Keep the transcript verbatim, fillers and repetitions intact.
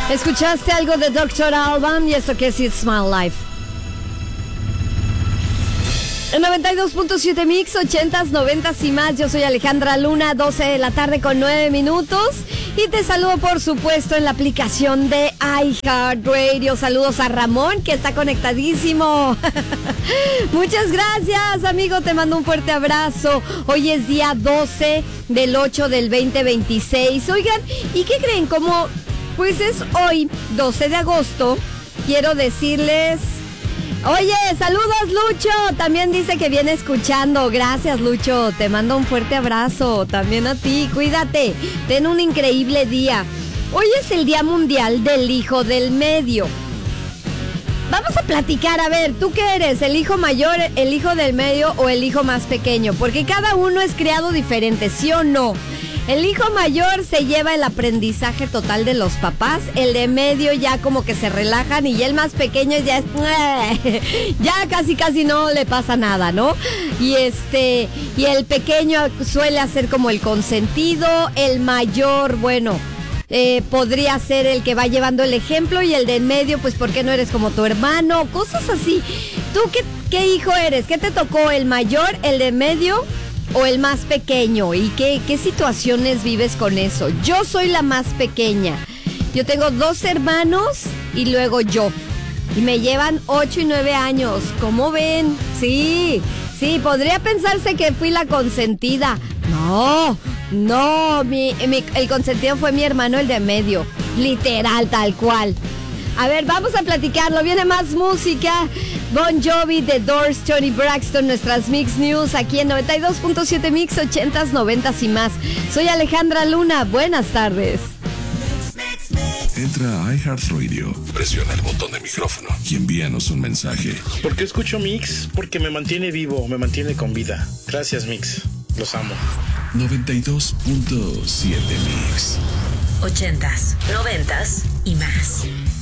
¿Escuchaste algo de doctor Alban? Y esto que es It's My Life. En noventa y dos punto siete Mix, ochentas, noventas y más. Yo soy Alejandra Luna, doce de la tarde con nueve minutos. Y te saludo, por supuesto, en la aplicación de iHeartRadio. Saludos a Ramón, que está conectadísimo. Muchas gracias, amigo. Te mando un fuerte abrazo. Hoy es día doce del ocho del veinte veintiséis. Oigan, ¿y qué creen? Como pues es hoy, doce de agosto, quiero decirles... Oye, saludos, Lucho. También dice que viene escuchando. Gracias, Lucho. Te mando un fuerte abrazo. También a ti. Cuídate. Ten un increíble día. Hoy es el Día Mundial del Hijo del Medio. Vamos a platicar. A ver, ¿tú qué eres? ¿El hijo mayor, el hijo del medio o el hijo más pequeño? Porque cada uno es criado diferente, ¿sí o no? El hijo mayor se lleva el aprendizaje total de los papás, el de medio ya como que se relajan y el más pequeño ya es... ya casi casi no le pasa nada, ¿no? Y este y el pequeño suele hacer como el consentido, el mayor, bueno, eh, podría ser el que va llevando el ejemplo y el de medio, pues ¿por qué no eres como tu hermano? Cosas así. ¿Tú qué, qué hijo eres? ¿Qué te tocó? ¿El mayor, el de medio o el más pequeño? ¿Y qué, qué situaciones vives con eso? Yo soy la más pequeña. Yo tengo dos hermanos y luego yo. Y me llevan ocho y nueve años. ¿Cómo ven? Sí, sí, podría pensarse que fui la consentida. No, no, mi, mi, el consentido fue mi hermano, el de medio. Literal, tal cual. A ver, vamos a platicarlo. Viene más música. Bon Jovi, The Doors, Tony Braxton, nuestras Mix News aquí en noventa y dos punto siete Mix, ochentas, noventas y más. Soy Alejandra Luna. Buenas tardes. Entra a iHeartRadio, presiona el botón de micrófono y envíanos un mensaje. ¿Por qué escucho Mix? Porque me mantiene vivo, me mantiene con vida. Gracias, Mix. Los amo. noventa y dos punto siete Mix. Ochentas, noventas y más.